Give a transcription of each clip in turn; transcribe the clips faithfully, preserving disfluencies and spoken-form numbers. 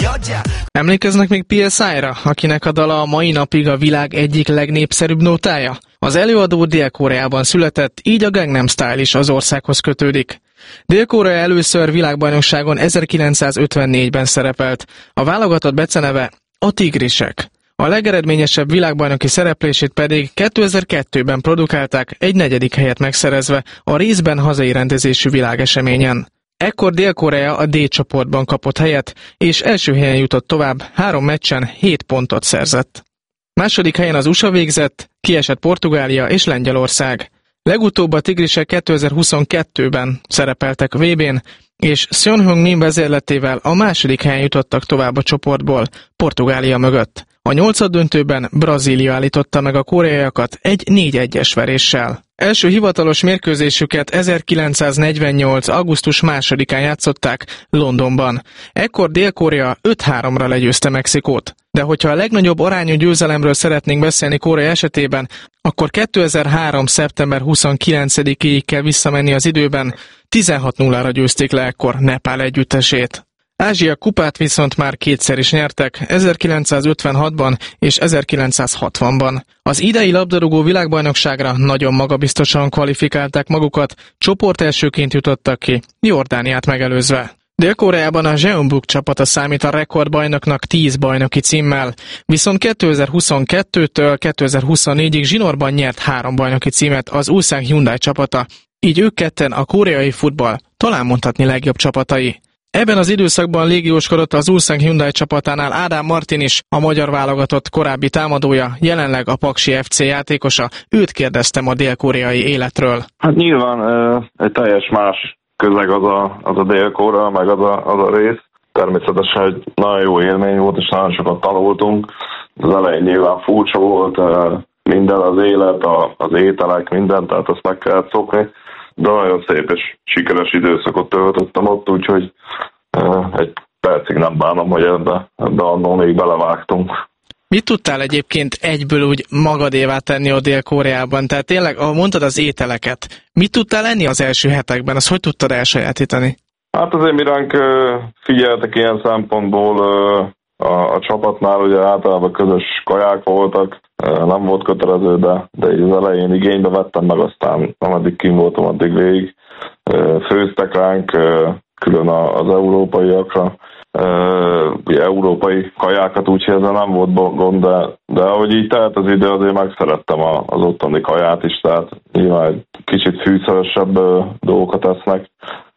Emlékeznek még pé es i-ra, akinek a dala a mai napig a világ egyik legnépszerűbb nótája? Az előadó Dél-Koreában született, így a Gangnam Style is az országhoz kötődik. Dél-Korea először világbajnokságon ezerkilencszázötvennégyben szerepelt, a válogatott beceneve a Tigrisek. A legeredményesebb világbajnoki szereplését pedig kétezer-kettőben produkálták, egy negyedik helyet megszerezve a részben hazai rendezésű világeseményen. Ekkor Dél-Korea a D csoportban kapott helyet, és első helyen jutott tovább, három meccsen hét pontot szerzett. Második helyen az u es á végzett, kiesett Portugália és Lengyelország. Legutóbb a Tigrisek kétezer-huszonkettőben szerepeltek vé bén, és Son Heung-min vezérletével a második helyen jutottak tovább a csoportból, Portugália mögött. A nyolcaddöntőben Brazília állította meg a koreaiakat egy négy egyes veréssel. Első hivatalos mérkőzésüket ezerkilencszáznegyvennyolc. augusztus másodikán játszották Londonban. Ekkor Dél-Korea öt háromra legyőzte Mexikót. De hogyha a legnagyobb arányú győzelemről szeretnénk beszélni Korea esetében, akkor kétezer-három. szeptember huszonkilencedikéig kell visszamenni az időben, tizenhat nullára győzték le ekkor Nepál együttesét. Ázsia kupát viszont már kétszer is nyertek, ezerkilencszázötvenhatban és ezerkilencszázhatvanban. Az idei labdarúgó világbajnokságra nagyon magabiztosan kvalifikálták magukat, csoportelsőként jutottak ki, Jordániát megelőzve. Dél-Koreában a Jeonbuk csapata számít a rekordbajnoknak tíz bajnoki címmel, viszont kétezer-huszonkettőtől kétezer-huszonnégyig zsinórban nyert három bajnoki címet az Ulsan Hyundai csapata, így ők ketten a koreai futball talán mondhatni legjobb csapatai. Ebben az időszakban légióskodott az Ulsan Hyundai csapatánál Ádám Martin is, a magyar válogatott korábbi támadója, jelenleg a Paksi ef cé játékosa. Őt kérdeztem a dél-koreai életről. Hát nyilván egy teljes más közeg az a, az a Dél-Korea, meg az a, az a rész. Természetesen egy nagyon jó élmény volt, és nagyon sokat tanultunk. Az elején nyilván furcsa volt, minden az élet, az ételek, minden, tehát azt meg kellett szokni. De nagyon szép és sikeres időszakot töltöttem ott, úgyhogy egy percig nem bánom, hogy ebbe, ebbe annól még belevágtunk. Mit tudtál egyébként egyből úgy magadévá tenni a Dél-Koreában? Tehát tényleg, ahogy mondtad az ételeket, mit tudtál enni az első hetekben? Azt hogy tudtad elsajátítani? Hát azért mi ránk figyeltek ilyen szempontból a, a csapatnál, ugye általában közös kaják voltak, nem volt kötelező, de, de így az elején igénybe vettem, meg aztán ameddig kim voltam, addig végig főztek ránk, külön az európaiakra, ugye európai kajákat, úgyhogy ezzel nem volt gond, de, de ahogy így telt az idő, azért megszerettem az ottani kaját is, tehát nyilván egy kicsit fűszeresebb dolgokat esznek,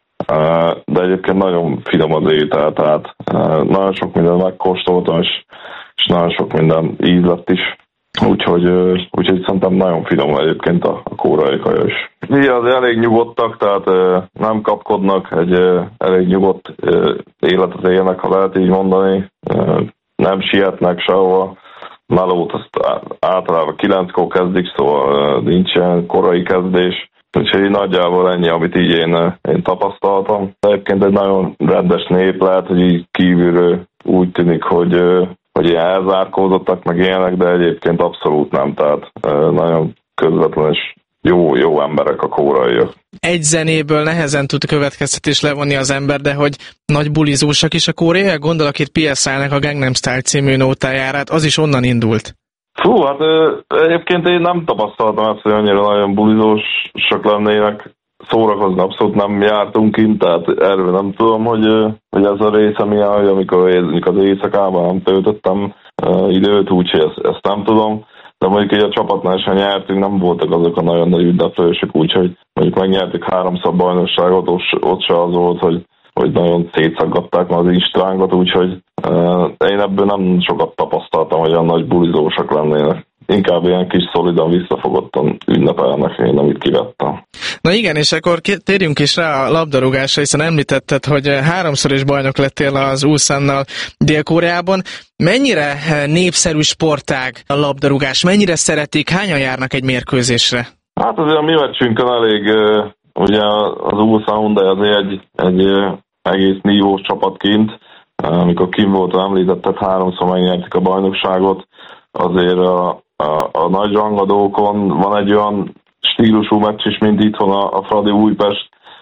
de egyébként nagyon finom az étel, tehát nagyon sok mindent megkóstoltam, és, és nagyon sok minden íz lett is. Úgyhogy, úgyhogy szerintem nagyon finom egyébként a, a koreai kaja is. Ugye az elég nyugodtak, tehát nem kapkodnak, egy elég nyugodt életet élnek, ha lehet így mondani. Nem sietnek sehova. Melót azt általában kilenckor kezdik, szóval nincsen korai kezdés. Úgyhogy nagyjából ennyi, amit így én, én tapasztaltam. Egyébként egy nagyon rendes nép, lehet, hogy így kívülről úgy tűnik, hogy hogy ilyen elzárkózottak, meg ilyenek, de egyébként abszolút nem, tehát nagyon közvetlen és jó, jó emberek a koreaiak. Egy zenéből nehezen tud következtetés levonni az ember, de hogy nagy bulizósak is a koreaiak, gondolok itt pé es i-nek a Gangnam Style című nótájára, az is onnan indult. Fú, hát egyébként én nem tapasztaltam ezt, hogy annyira nagyon bulizósak lennének. Szórakozni abszolút nem jártunk kint, tehát erről nem tudom, hogy, hogy ez a része milyen, hogy amikor az éjszakában nem töltöttem időt, úgyhogy ezt, ezt nem tudom. De mondjuk így a csapatnál sem nyertünk, nem voltak azok a nagyon nagy ünneplősök, úgyhogy mondjuk megnyertük háromszor bajnokságot, ott se az volt, hogy, hogy nagyon szétszaggatták az instrángot, úgyhogy én ebből nem sokat tapasztaltam, hogy olyan nagy bulizósak lennének. Inkább ilyen kis szolidan visszafogottan ünnepelnek, én amit kivettem. Na igen, és akkor térjünk is rá a labdarúgásra, hiszen említetted, hogy háromszor is bajnok lettél az Ulsannal Dél-Koreában. Mennyire népszerű sportág a labdarúgás? Mennyire szeretik? Hányan járnak egy mérkőzésre? Hát azért a mi meccsünkön elég, ugye az Ulsan Hyundai azért egy, egy egész nívós csapat kint. Amikor kint volt, említetted, háromszor megnyertük a bajnokságot, azért a A, a nagy rangadókon van egy olyan stílusú meccs is, mint itthon a, a Fradi Újpest,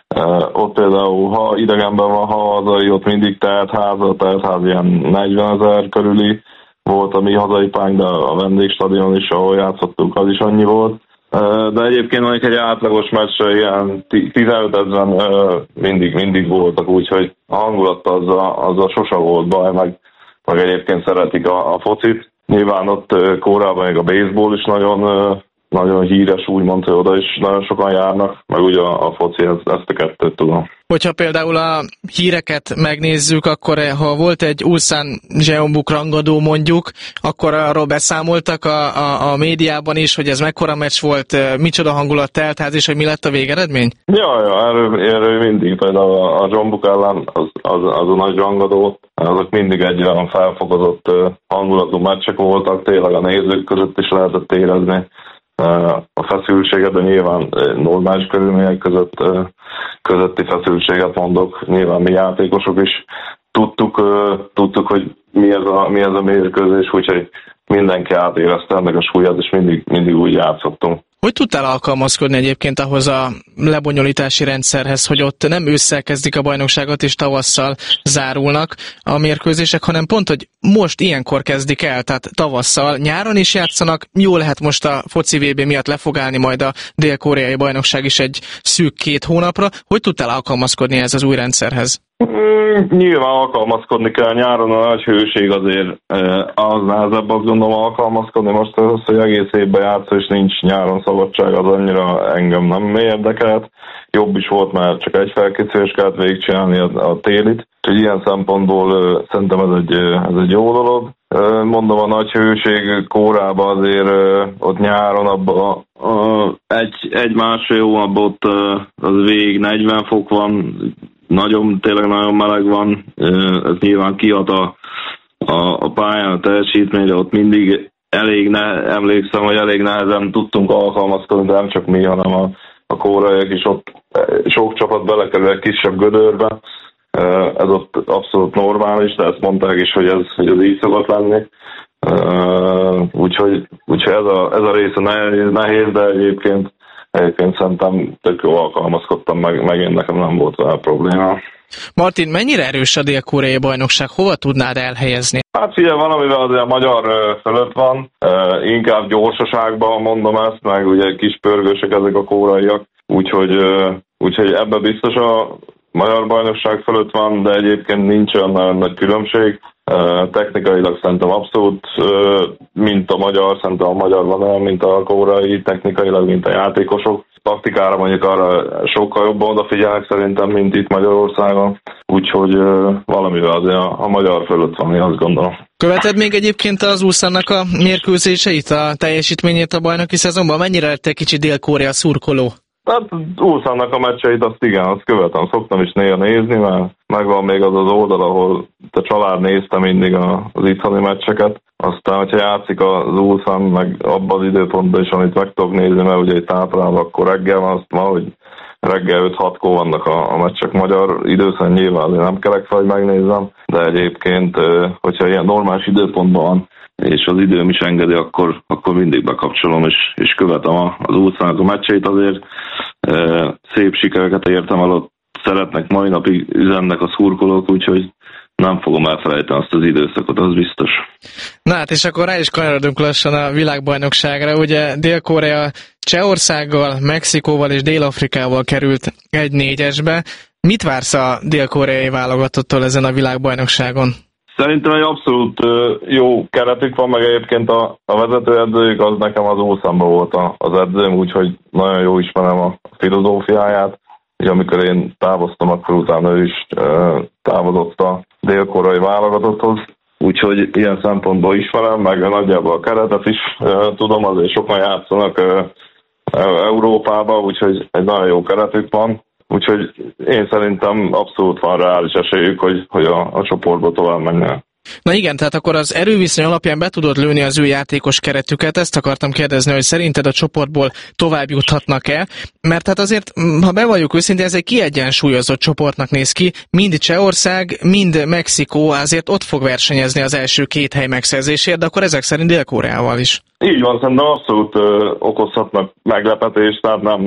Ott például, ha idegenben van, ha hazai, ott mindig teltház, a teltház ilyen negyvenezer körüli volt a mi hazai pánk, de a vendégstadion is, ahol játszottunk, az is annyi volt. De egyébként mondjuk egy átlagos meccsre ilyen tizenöt ezeren mindig, mindig voltak, úgyhogy a hangulat azzal, azzal sose volt baj, meg, meg egyébként szeretik a, a focit. Nyilván ott Kórában még a baseball is nagyon, nagyon híres, úgymond, hogy oda is nagyon sokan járnak, meg ugye a, a foci, ezt, ezt a kettőt tudom. Hogyha például a híreket megnézzük, akkor ha volt egy Ulsan Jeonbuk rangadó mondjuk, akkor arról beszámoltak a, a, a médiában is, hogy ez mekkora meccs volt, micsoda hangulat teltház, és hogy mi lett a végeredmény? Ja, ja, erről, erről mindig, például a, a Jeonbuk ellen az, az, az a nagy rangadó, azok mindig egy olyan felfokozott hangulatú meccsek voltak, tényleg a nézők között is lehetett érezni a feszültséget, de nyilván normális körülmények között, közötti feszültséget mondok. Nyilván mi játékosok is tudtuk, tudtuk hogy mi ez a, mi ez a mérkőzés, úgyhogy mindenki átérezte ennek a súlyát, és mindig, mindig úgy játszottunk. Hogy tudtál alkalmazkodni egyébként ahhoz a lebonyolítási rendszerhez, hogy ott nem ősszel kezdik a bajnokságot és tavasszal zárulnak a mérkőzések, hanem pont, hogy most ilyenkor kezdik el, tehát tavasszal, nyáron is játszanak, jó lehet most a foci vé bé miatt le fog állni majd a dél-koreai bajnokság is egy szűk két hónapra. Hogy tudtál alkalmazkodni ez az új rendszerhez? Mm, nyilván alkalmazkodni kell, nyáron a nagy hőség azért az nehezebb, azt gondolom alkalmazkodni. Most az, hogy egész évben játszol, és nincs nyáron szabadság, az annyira engem nem érdekelt. Jobb is volt, mert csak egy felkészülés kellett végigcsinálni a, a télit. Úgyhogy ilyen szempontból szerintem ez egy, ez egy jó dolog. Mondom, a nagy hőség Kórában azért ott nyáron abban egy, egy másfél hónapban ott az végig negyven fok van, nagyon, tényleg nagyon meleg van, ez nyilván kihat a, a, a pályán a teljesítményre, ott mindig elég, ne, emlékszem, hogy elég nehezen tudtunk alkalmazkodni, de nem csak mi, hanem a, a kóraiak is ott sok csapat belekerül egy kisebb gödörbe, ez ott abszolút normális, de ezt mondták is, hogy ez, hogy ez így szokott lenni. Úgyhogy, úgyhogy ez, a, ez a része nehéz, nehéz, de egyébként Egyébként szerintem tök jó alkalmazkodtam, meg, meg én nekem nem volt vele probléma. Martin, mennyire erős a dél-koreai bajnokság? Hova tudnád elhelyezni? Hát figyelj, valamivel azért a magyar fölött van, inkább gyorsaságban mondom ezt, meg ugye kis pörgősek ezek a kóraiak, úgyhogy, úgyhogy ebben biztos a magyar bajnokság fölött van, de egyébként nincs olyan nagyon nagy különbség. Technikailag szerintem abszolút, mint a magyar, szerintem a magyar van olyan, mint a kórai, technikailag, mint a játékosok. Taktikára mondjuk arra sokkal jobban odafigyelnek szerintem, mint itt Magyarországon, úgyhogy valamivel azért a, a magyar fölött van, én azt gondolom. Követed még egyébként az Ulsannak a mérkőzéseit, a teljesítményét a bajnoki szezonban? Mennyire lett egy kicsit Dél-Korea szurkoló? Hát Ulsannak a meccseit azt igen, azt követem, szoktam is néha nézni, mert megvan még az az oldal, ahol a család nézte mindig az itthoni meccseket. Aztán, hogyha játszik az Ulsan, meg abban az időpontban is, amit meg tudok nézni, mert ugye itt általában akkor reggel van, azt ma, hogy reggel öt-hatkor vannak a, a meccsek magyar időszak, nyilván azért nem kelek fel, hogy megnézzem, de egyébként, hogyha ilyen normális időpontban van, és az időm is engedi, akkor, akkor mindig bekapcsolom, és, és követem az Ulsannak a meccseit, azért e, szép sikereket értem el, ott szeretnek, mai napig üzennek a szurkolók, úgyhogy nem fogom elfelejteni azt az időszakot, az biztos. Na hát, és akkor rá is kanyarodunk lassan a világbajnokságra, ugye Dél-Korea Csehországgal, Mexikóval és Dél-Afrikával került egy négyesbe. Mit vársz a dél-koreai válogatottól ezen a világbajnokságon? Szerintem egy abszolút jó keretük van, meg egyébként a, a vezetőedzőjük, az nekem az Ulsanban volt a, az edzőm, úgyhogy nagyon jó ismerem a filozófiáját. Ugye amikor én távoztam, akkor utána ő is távozott a dél-koreai válogatotthoz, úgyhogy ilyen szempontból ismerem, meg nagyjából a keretet is tudom, azért sokan játszanak Európában, úgyhogy egy nagyon jó keretük van. Úgyhogy én szerintem abszolút van reális esélyük, hogy, hogy a, a csoportba tovább menjen. Na igen, tehát akkor az erőviszony alapján be tudod lőni az ő játékos keretüket, ezt akartam kérdezni, hogy szerinted a csoportból tovább juthatnak-e? Mert hát azért, ha bevalljuk őszintén, ez egy kiegyensúlyozott csoportnak néz ki, mind Csehország, mind Mexikó azért ott fog versenyezni az első két hely megszerzésért, de akkor ezek szerint Dél-Koreával is. Így van, szerintem abszolút ö, okozhatnak meglepetést, tehát nem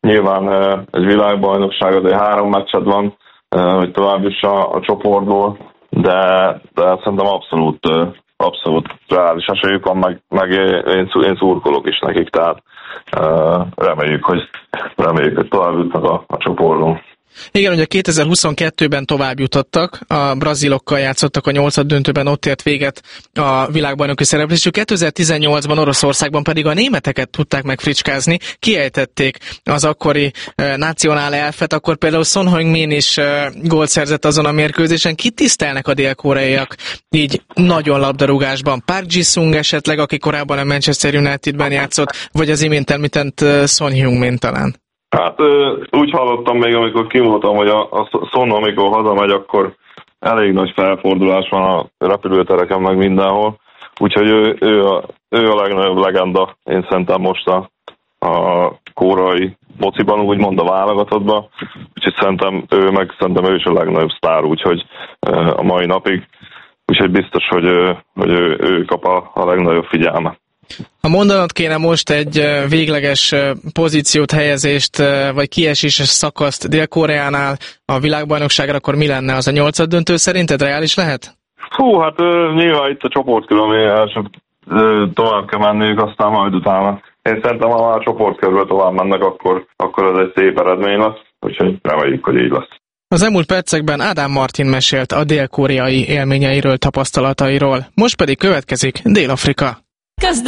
Nyilván egy világbajnokság, azért három meccsed van, hogy tovább is a, a csoportból, de, de szerintem abszolút, abszolút reális esélyük van, meg, meg én, én szurkolok is nekik, tehát reméljük, hogy, reméljük, hogy tovább jutnak a, a csoporton. Igen, ugye kétezer-huszonkettőben tovább jutottak, a brazilokkal játszottak a nyolcad döntőben, ott ért véget a világbajnoki szereplésük. kétezer-tizennyolcban Oroszországban pedig a németeket tudták megfricskázni, kiejtették az akkori e, nacionál elfet, akkor például Son Heung-min is e, gólt szerzett azon a mérkőzésen. Kit tisztelnek a dél-koreaiak így nagyon labdarúgásban? Park Ji-sung esetleg, aki korábban a Manchester Unitedben játszott, vagy az imént említett e, Son Heung-min talán? Hát úgy hallottam még, amikor kimondtam, hogy a, a Son, amikor hazamegy, akkor elég nagy felfordulás van a repülőtereken, meg mindenhol. Úgyhogy ő, ő, a, ő a legnagyobb legenda, én szerintem most a, a koreai fociban, úgymond a válogatottban. Úgyhogy szerintem ő, meg szerintem ő is a legnagyobb sztár, úgyhogy a mai napig. Úgyhogy biztos, hogy, hogy ő, ő kap a, a legnagyobb figyelmet. Ha mondanod kéne most egy végleges pozíciót, helyezést, vagy kieséses szakaszt Dél-Koreánál a világbajnokságra, akkor mi lenne? Az a nyolcad döntő szerinted reális lehet? Hú, hát nyilván itt a csoportkörben tovább kell menniük, aztán majd utána. Én szerintem, ha már a csoportkörben tovább mennek, akkor, akkor ez egy szép eredmény lesz, úgyhogy reméljük, hogy így lesz. Az elmúlt percekben Ádám Martin mesélt a dél-koreai élményeiről, tapasztalatairól. Most pedig következik Dél-Afrika.